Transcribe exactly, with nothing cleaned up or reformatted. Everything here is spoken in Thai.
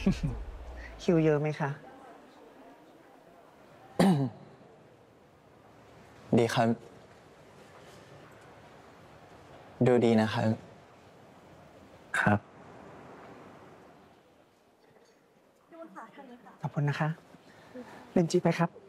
คิวเยอะไหมคะดีครับ ดูดีนะครับ ครับขอบคุณนะคะเบนจีไปครับ